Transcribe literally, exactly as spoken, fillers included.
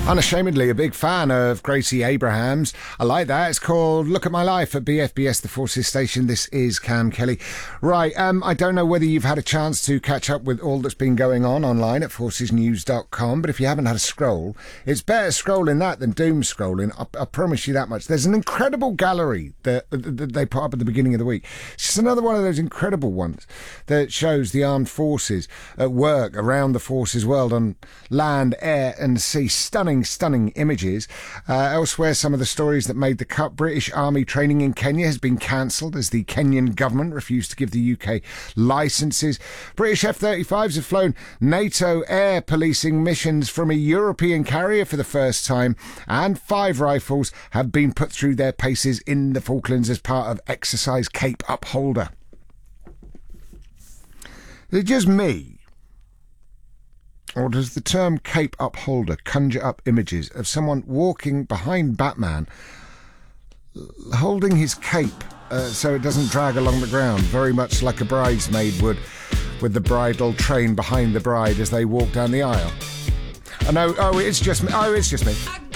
Unashamedly a big fan of Gracie Abrahams. I like that. It's called Look at My Life at B F B S, the Forces Station. This is Cam Kelly. Right, um, I don't know whether you've had a chance to catch up with all that's been going on online at forces news dot com, but if you haven't had a scroll, it's better scrolling that than doom scrolling. I, I promise you that much. There's an incredible gallery that, that they put up at the beginning of the week. It's just another one of those incredible ones that shows the armed forces at work around the forces world on land, air and sea. Stunning Stunning images. Uh, elsewhere, some of the stories that made the cut. British Army training in Kenya has been cancelled as the Kenyan government refused to give the U K licences. British F thirty-fives have flown NATO air policing missions from a European carrier for the first time, and five rifles have been put through their paces in the Falklands as part of Exercise Cape Upholder. Is it just me? Or does the term Cape Upholder conjure up images of someone walking behind Batman, holding his cape uh, so it doesn't drag along the ground, very much like a bridesmaid would, with the bridal train behind the bride as they walk down the aisle? I know, oh, it's just me. Oh, it's just me.